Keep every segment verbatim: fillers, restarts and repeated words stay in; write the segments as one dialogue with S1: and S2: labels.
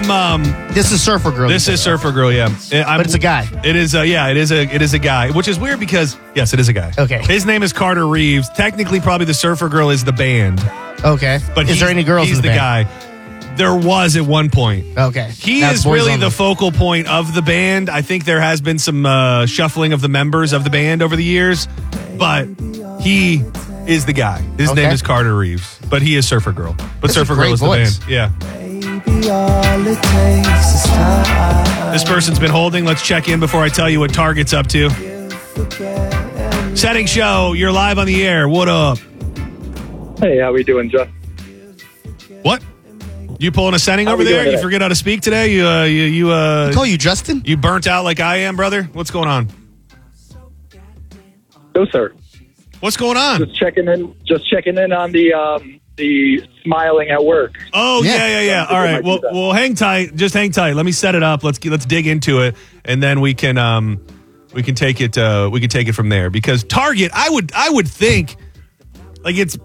S1: I'm. Um,
S2: this is Surfer Girl.
S1: This is Surfer Girl. Yeah, I'm,
S2: but it's a guy.
S1: It is. Uh, yeah, it is a. It is a guy, which is weird because yes, it is a guy.
S2: Okay.
S1: His name is Carter Reeves. Technically, probably the Surfer Girl is the band.
S2: Okay.
S1: But
S2: is there any girls?
S1: He's
S2: in the,
S1: the
S2: band?
S1: guy. There was at one point.
S2: Okay.
S1: He
S2: That's
S1: is
S2: boys
S1: really
S2: only.
S1: the focal point of the band. I think there has been some uh, shuffling of the members of the band over the years, but he is the guy. His
S2: Okay.
S1: name is Carter Reeves, but he is Surfer Girl. But
S2: That's a
S1: Surfer Girl
S2: great
S1: is
S2: voice.
S1: the band. Yeah. This person's been holding. Let's check in before I tell you what Target's up to. Setting show. You're live on the air. What up?
S3: Hey, how we doing, Jeff?
S1: What? You pulling a setting
S3: How
S1: over
S3: we
S1: there?
S3: doing
S1: You
S3: today?
S1: forget how to speak today? You uh, you you uh,
S2: I call you Justin?
S1: you burnt out like I am, brother? What's going on?
S3: No, sir.
S1: What's going on?
S3: Just checking in. Just checking in on the um, the smiling at work.
S1: Oh yeah,
S2: Yeah.
S1: yeah, yeah. All right. Well, well, hang tight. Just hang tight. Let me set it up. Let's let's dig into it, and then we can um we can take it uh we can take it from there. Because Target, I would I would think like it's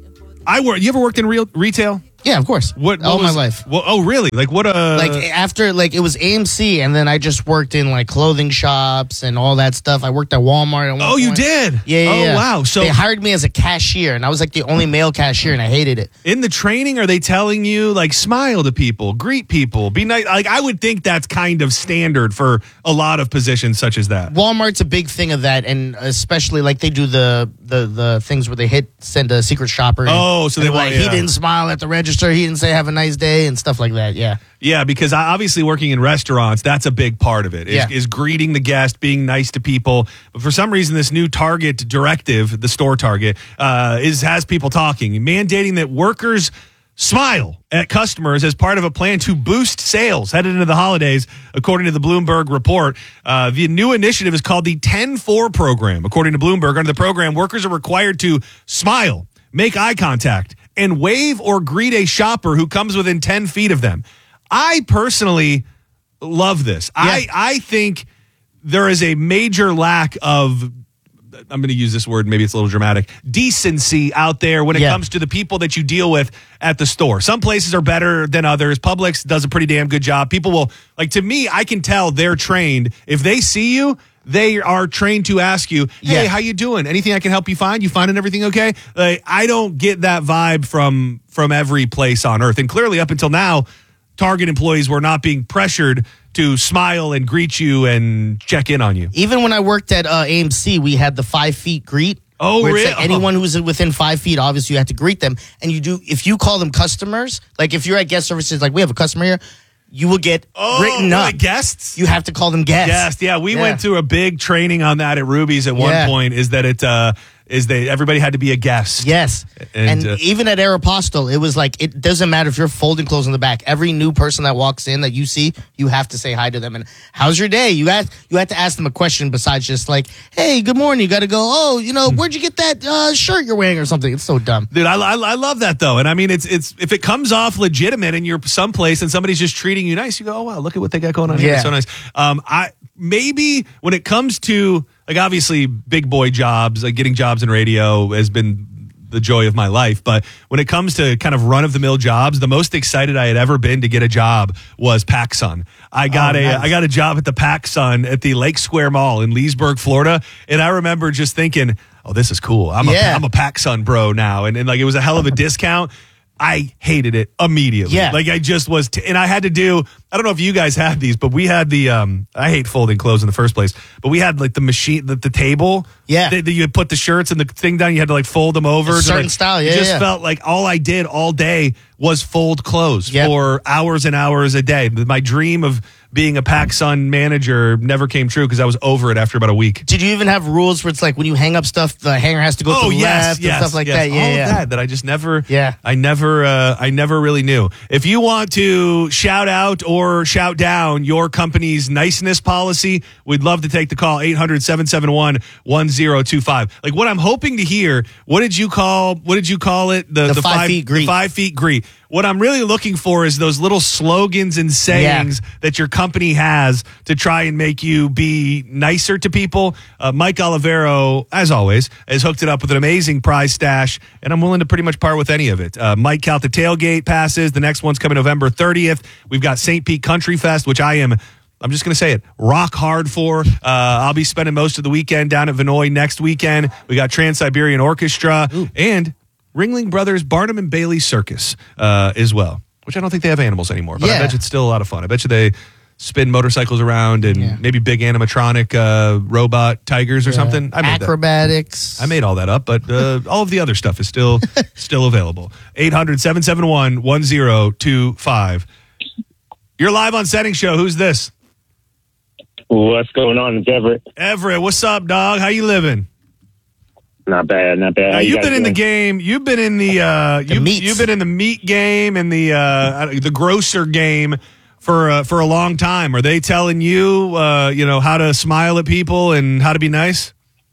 S1: I work. You ever worked in real retail?
S2: Yeah, of course.
S1: What, what
S2: all
S1: was-
S2: my life.
S1: Well, oh really? Like what? Uh,
S2: Like after, like it was A M C, and then I just worked in like clothing shops and all that stuff. I worked at Walmart. At one
S1: oh, you
S2: point.
S1: did?
S2: Yeah, yeah.
S1: Oh
S2: yeah.
S1: wow. So
S2: they hired me as a cashier, and I was like the only male cashier, and I hated it.
S1: in the training, are they telling you like smile to people, greet people, be nice? Like I would think that's kind of standard for a lot of positions such as that.
S2: Walmart's a big thing of that, and especially like they do the the the things where they hit send a secret shopper.
S1: Oh, so
S2: and
S1: they
S2: like
S1: want-
S2: he
S1: yeah.
S2: didn't smile at the register, he didn't say have a nice day and stuff like that. Yeah,
S1: Yeah, because I, obviously working in restaurants, that's a big part of it, is,
S2: Yeah.
S1: is greeting the guest, being nice to people. But for some reason, this new Target directive, the store Target, uh, is has people talking, mandating that workers smile at customers as part of a plan to boost sales headed into the holidays, according to the Bloomberg report. Uh, the new initiative is called the ten four program. According to Bloomberg, under the program, workers are required to smile, make eye contact, and wave or greet a shopper who comes within ten feet of them. I personally love this. I, I think there is a major lack of, I'm going to use this word, maybe it's a little dramatic, decency out there when it
S2: Yeah.
S1: comes to the people that you deal with at the store. Some places are better than others. Publix does a pretty damn good job. People will, like to me, I can tell they're trained. If they see you, they are trained to ask you, hey,
S2: Yeah.
S1: how you doing? Anything I can help you find? You finding everything okay? Like, I don't get that vibe from from every place on earth. And clearly up until now, Target employees were not being pressured to smile and greet you and check in on you.
S2: even when I worked at uh, A M C, we had the five feet greet.
S1: Oh,
S2: where it's
S1: really?
S2: like anyone who's within five feet, obviously you have to greet them. And you do, if you call them customers, like if you're at guest services, like we have a customer here, you will get
S1: Oh,
S2: written
S1: were
S2: up.
S1: they guests?
S2: You have to call them guests.
S1: Yes, yeah, we
S2: Yeah.
S1: went through a big training on that at Ruby's at one
S2: Yeah.
S1: point. Is that it? Uh, is they everybody had to be a guest?
S2: Yes.
S1: And,
S2: And,
S1: uh,
S2: even at Aeropostale, it was like, it doesn't matter if you're folding clothes in the back. Every new person that walks in that you see, you have to say hi to them. And how's your day? You have, you have to ask them a question besides just like, hey, good morning. You got to go, oh, you know, where'd you get that uh, shirt you're wearing or something? It's so dumb.
S1: Dude, I, I, I love that though, and I mean, it's it's if it comes off legitimate and you're someplace and somebody's just treating you nice, you go, oh wow, look at what they got going on here,
S2: Yeah.
S1: it's so nice. Um, I maybe when it comes to like obviously big boy jobs, like getting jobs in radio has been the joy of my life, but when it comes to kind of run of the mill jobs, the most excited I had ever been to get a job was PacSun. I got
S2: Oh,
S1: a
S2: nice.
S1: I got a job at the PacSun at the Lake Square Mall in Leesburg, Florida, and I remember just thinking, oh, this is cool. I'm
S2: Yeah.
S1: a I'm a PacSun bro now, and, and like it was a hell of a discount. I hated it immediately.
S2: Yeah.
S1: Like I just was, t- and I had to do, I don't know if you guys had these, but we had the, um, I hate folding clothes in the first place, but we had like the machine, the, the table.
S2: Yeah.
S1: That that you would put the shirts and the thing down, you had to like fold them over.
S2: A
S1: to,
S2: certain
S1: like-
S2: style,
S1: It
S2: yeah,
S1: just
S2: yeah.
S1: felt like all I did all day was fold clothes
S2: Yep.
S1: for hours and hours a day. My dream of being a PacSun manager never came true because I was over it after about a week.
S2: Did you even have rules where it's like when you hang up stuff, the hanger has to go
S1: Oh
S2: to the
S1: yes,
S2: left
S1: yes,
S2: and stuff like
S1: yes.
S2: that? Yeah,
S1: all
S2: yeah.
S1: of that that I just never,
S2: Yeah.
S1: I never, uh, I never really knew. If you want to shout out or shout down your company's niceness policy, we'd love to take the call eight hundred, seven seven one, one zero two five. Like what I'm hoping to hear, what did you call? What did you call it?
S2: The five feet greet.
S1: The five feet greet. really, what I'm really looking for is those little slogans and sayings yeah. that your company has to try and make you be nicer to people. Uh, Mike Olivero, as always, has hooked it up with an amazing prize stash, and I'm willing to pretty much part with any of it. Uh, Mike Calta Tailgate passes. The next one's coming November thirtieth. We've got Saint Pete Country Fest, which I am... I'm just going to say it, rock hard for. Uh, I'll be spending most of the weekend down at Vinoy next weekend. We got Trans-Siberian Orchestra Ooh. and Ringling Brothers Barnum and Bailey Circus uh, as well, which I don't think they have animals anymore, but yeah. I bet you it's still a lot of fun. I bet you they spin motorcycles around and yeah. maybe big animatronic uh, robot tigers or yeah. something. I made
S2: Acrobatics.
S1: That. I made all that up, but uh, all of the other stuff is still still available. eight hundred, seven seven one, one zero two five. You're live on Setting Show. Who's this?
S4: What's going on? It's Everett.
S1: Everett, what's up, dog? How you living?
S4: Not bad, not bad.
S1: Now,
S4: you
S1: you've been
S4: doing?
S1: in the game. You've been in the, uh,
S2: the
S1: you,
S2: meats.
S1: you've been in the meat game and the uh, the grocer game for uh, for a long time. Are they telling you, uh, you know, how to smile at people and how to be nice?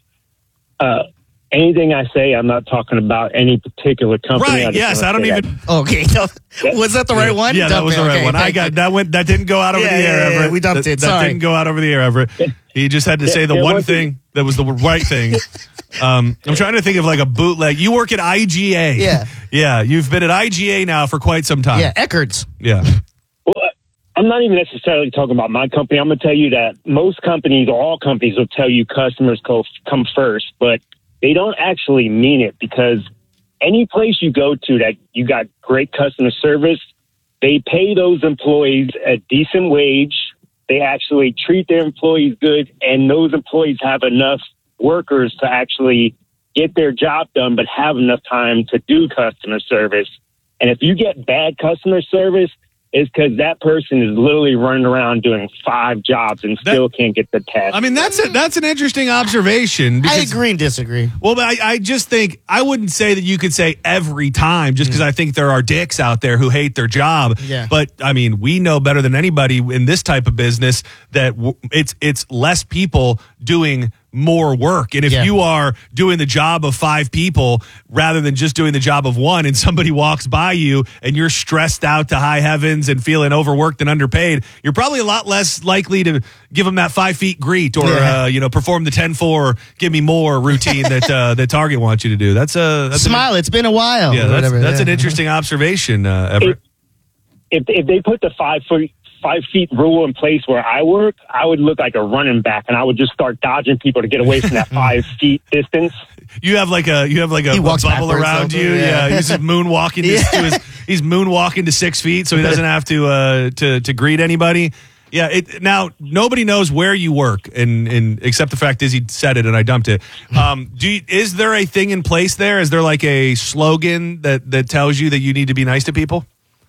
S4: Uh, anything I say, I'm not talking about any particular company.
S1: Right?
S4: I
S1: yes, I don't even.
S2: That. Okay, was that the right one?
S1: Yeah, that was the right okay, one. I got that went. That didn't go out over
S2: yeah,
S1: the air,
S2: yeah,
S1: Everett.
S2: Yeah, we dumped
S1: that,
S2: it.
S1: That
S2: Sorry.
S1: didn't go out over the air, Everett. He just had to say the
S4: yeah,
S1: one thing that was the right thing. Um, I'm trying to think of like a bootleg. You work at I G A.
S2: Yeah.
S1: Yeah. You've been at I G A now for quite some time.
S2: Yeah. Eckerd's.
S1: Yeah.
S4: Well, I'm not even necessarily talking about my company. I'm going to tell you that most companies, or all companies, will tell you customers go, come first, but they don't actually mean it, because any place you go to that you got great customer service, they pay those employees a decent wage. They actually treat their employees good, and those employees have enough workers to actually get their job done, but have enough time to do customer service. And if you get bad customer service, it's because that person is literally running around doing five jobs and still that, can't get the test.
S1: I mean, that's a, that's an interesting observation.
S2: Because, I agree and disagree.
S1: Well, but I, I just think, I wouldn't say that you could say every time, just because mm. I think there are dicks out there who hate their job.
S2: Yeah.
S1: But, I mean, we know better than anybody in this type of business that w- it's it's less people doing more work. And if
S2: yeah.
S1: you are doing the job of five people rather than just doing the job of one, and somebody walks by you and you're stressed out to high heavens and feeling overworked and underpaid, you're probably a lot less likely to give them that five feet greet or, yeah. uh, you know, perform the ten four, give me more routine that uh, that Target wants you to do. That's a that's
S2: smile. An, it's been a while.
S1: Yeah, that's,
S2: whatever,
S1: that's
S2: yeah.
S1: an interesting observation, uh, Everett.
S4: If, if they put the five foot five feet rule in place where I work, I would look like a running back, and I would just start dodging people to get away from that five feet distance.
S1: You have like a you have like a, a bubble around you. Yeah, yeah. He's just moonwalking. To, yeah. to his, he's moonwalking to six feet, so he doesn't have to uh, to to greet anybody. Yeah. It, now nobody knows where you work, and, and except the fact is he said it and I dumped it. Um, do you, is there a thing in place there? Is there like a slogan that that tells you that you need to be nice to people?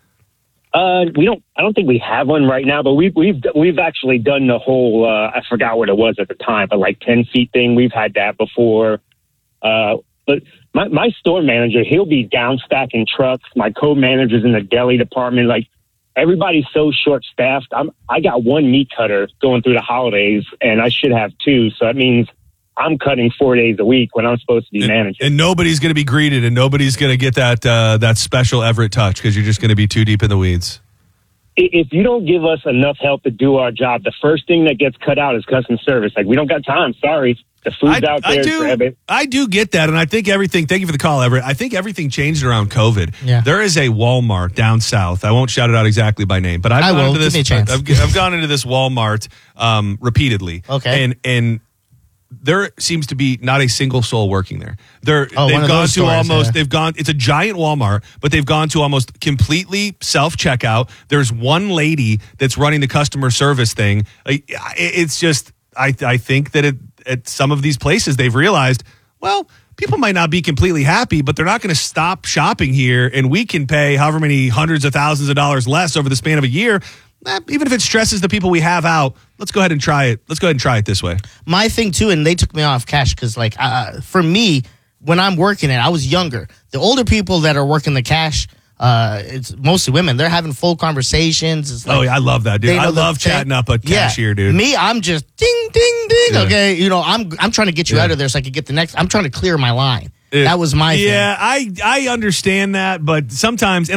S4: Uh, we don't. I don't think we have one right now, but we've we've we've actually done the whole. Uh, I forgot what it was at the time, but like ten feet thing. We've had that before. Uh, but my my store manager, he'll be down stacking trucks. My co-manager's in the deli department. Like everybody's so short staffed. I'm I got one meat cutter going through the holidays, and I should have two. So that means I'm cutting four days a week when I'm supposed to be
S1: and,
S4: managing.
S1: And nobody's going to be greeted, and nobody's going to get that uh, that special Everett touch because you're just going to be too deep in the weeds.
S4: If you don't give us enough help to do our job, the first thing that gets cut out is customer service. Like, we don't got time. Sorry. The food's I, out there.
S1: I do,
S4: grab it.
S1: I do get that, and I think everything, thank you for the call, Everett. I think everything changed around COVID.
S2: Yeah.
S1: There is a Walmart down south. I won't shout it out exactly by name, but I've
S2: I
S1: gone
S2: will.
S1: into this.
S2: Give me a chance.
S1: I've, I've gone into this Walmart um, repeatedly.
S2: Okay.
S1: And, and, there seems to be not a single soul working there. They're,
S2: oh,
S1: they've gone to
S2: stores,
S1: almost,
S2: yeah.
S1: they've gone, it's a giant Walmart, but they've gone to almost completely self-checkout. There's one lady that's running the customer service thing. It's just, I, I think that it, at some of these places, they've realized, well, people might not be completely happy, but they're not going to stop shopping here, and we can pay however many hundreds of thousands of dollars less over the span of a year. Eh, even if it stresses the people we have out, let's go ahead and try it. Let's go ahead and try it this way.
S2: My thing, too, and they took me off cash because, like, uh, for me, when I'm working it, I was younger. The older people that are working the cash, uh, it's mostly women. They're having full conversations. It's like,
S1: oh, yeah, I love that, dude. I love chatting up a cashier,
S2: yeah.
S1: dude.
S2: Me, I'm just ding, ding, ding.
S1: Yeah.
S2: Okay, you know, I'm I'm trying to get you
S1: yeah.
S2: out of there so I can get the next. I'm trying to clear my line. It, that was my
S1: yeah,
S2: thing.
S1: I I understand that, but sometimes, and I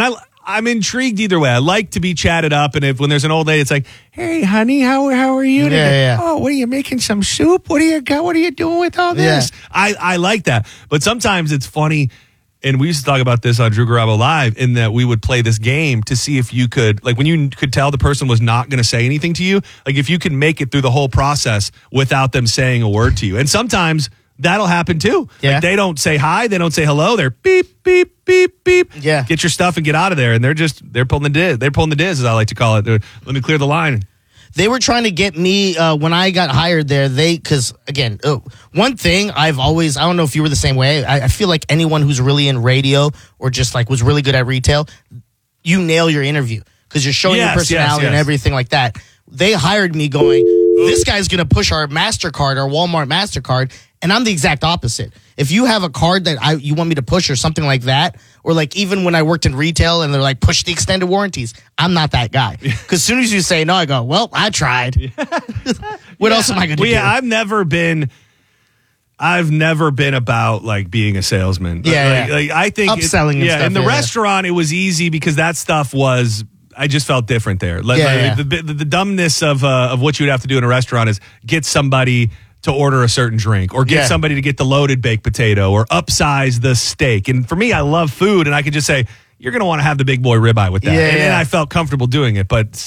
S1: I'm intrigued either way. I like to be chatted up, and if when there's an old lady, it's like, "Hey, honey, how how are you today?
S2: Yeah, yeah.
S1: Oh, what are you making some soup? What are you got? What are you doing with all this?"
S2: Yeah.
S1: I I like that, but sometimes it's funny. And we used to talk about this on Drew Garabo Live, in that we would play this game to see if you could, like when you could tell the person was not going to say anything to you, like if you could make it through the whole process without them saying a word to you. And sometimes that'll happen too.
S2: Yeah.
S1: Like they don't say hi, they don't say hello, they're beep, beep, beep, beep.
S2: Yeah.
S1: Get your stuff and get out of there. And they're just, they're pulling the diz. They're pulling the diz, as I like to call it. They're, let me clear the line.
S2: They were trying to get me uh, when I got hired there. They, because again, oh, one thing I've always, I don't know if you were the same way. I, I feel like anyone who's really in radio or just like was really good at retail, you nail your interview because you're showing
S1: Yes,
S2: your personality
S1: yes,
S2: and
S1: yes.
S2: everything like that. They hired me going, this guy's going to push our MasterCard, our Walmart MasterCard. And I'm the exact opposite. If you have a card that I you want me to push or something like that, or like even when I worked in retail and they're like, push the extended warranties, I'm not that guy. Because as soon as you say no, I go, well, I tried. What
S1: Yeah.
S2: else am I going to
S1: well,
S2: do?
S1: Yeah, I've never been. I've never been about like being a salesman.
S2: Yeah,
S1: like,
S2: yeah.
S1: like, I think it-
S2: Upselling and
S1: yeah,
S2: stuff,
S1: in the
S2: yeah, yeah.
S1: restaurant it was easy because that stuff was. I just felt different there. Like,
S2: Yeah,
S1: like,
S2: yeah.
S1: The, the, the dumbness of uh, of what you would have to do in a restaurant is get somebody to order a certain drink or get
S2: Yeah.
S1: somebody to get the loaded baked potato or upsize the steak. And for me, I love food, and I could just say, you're going to want to have the big boy ribeye with that.
S2: Yeah,
S1: and, and
S2: yeah.
S1: I felt comfortable doing it. But